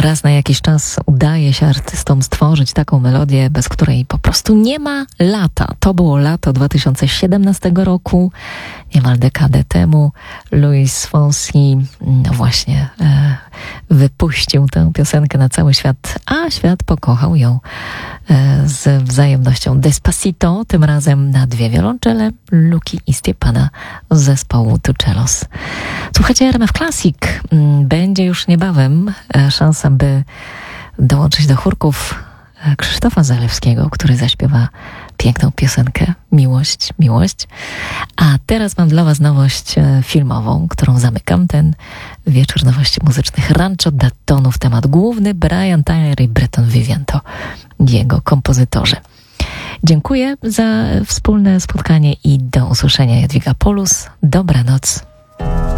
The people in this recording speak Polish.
raz na jakiś czas udaje się artystom stworzyć taką melodię, bez której po prostu nie ma lata. To było lato 2017 roku, niemal dekadę temu. Luis Fonsi, no właśnie, wypuścił tę piosenkę na cały świat, a świat pokochał ją z wzajemnością. Despacito, tym razem na dwie wiolonczele, Luki i Stepana z zespołu Tuchelos. Słuchajcie, RMF Classic. Będzie już niebawem szansa, by dołączyć do chórków Krzysztofa Zalewskiego, który zaśpiewa piękną piosenkę Miłość, miłość. A teraz mam dla was nowość filmową, którą zamykam ten wieczór nowości muzycznych. Rancho da Tonów, temat główny. Brian Tyler i Breton Vivian to jego kompozytorzy. Dziękuję za wspólne spotkanie i do usłyszenia. Jadwiga Polus. Dobranoc.